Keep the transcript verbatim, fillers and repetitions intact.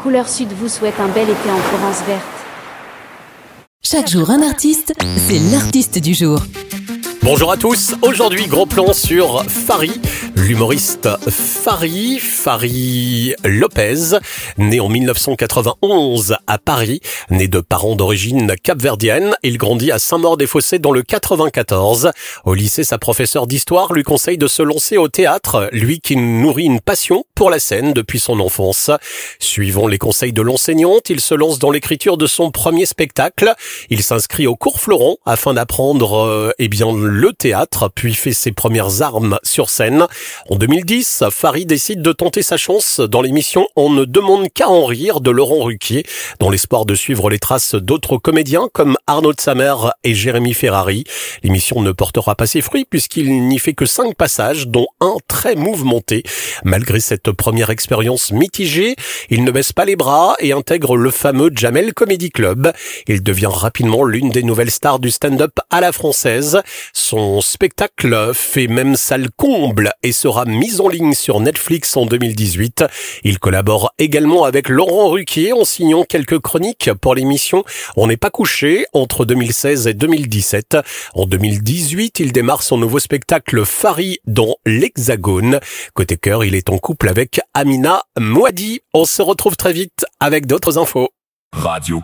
Couleur Sud vous souhaite un bel été en Provence verte. Chaque jour un artiste, c'est l'artiste du jour. Bonjour à tous, aujourd'hui gros plan sur Fari, l'humoriste Fari, Fari Lopez, né en mille neuf cent quatre-vingt-onze à Paris, né de parents d'origine capverdienne, il grandit à Saint-Maur-des-Fossés dans le quatre-vingt-quatorze. Au lycée, sa professeure d'histoire lui conseille de se lancer au théâtre, lui qui nourrit une passion pour la scène depuis son enfance. Suivant les conseils de l'enseignante, il se lance dans l'écriture de son premier spectacle. Il s'inscrit au cours Florent afin d'apprendre euh, eh bien le théâtre, puis fait ses premières armes sur scène. En deux mille dix, Fari décide de tenter sa chance dans l'émission On ne demande qu'à en rire de Laurent Ruquier, dans l'espoir de suivre les traces d'autres comédiens comme Arnaud de Samer et Jérémy Ferrari. L'émission ne portera pas ses fruits puisqu'il n'y fait que cinq passages, dont un très mouvementé. Malgré cette première expérience mitigée, il ne baisse pas les bras et intègre le fameux Jamel Comedy Club. Il devient rapidement l'une des nouvelles stars du stand-up à la française. Son spectacle fait même salle comble et sera mis en ligne sur Netflix en deux mille dix-huit. Il collabore également avec Laurent Ruquier en signant quelques chroniques pour l'émission On n'est pas couché entre deux mille seize et deux mille dix-sept. En deux mille dix-huit, il démarre son nouveau spectacle Fari dans l'Hexagone. Côté cœur, il est en couple avec Amina Mouadi. On se retrouve très vite avec d'autres infos. Radio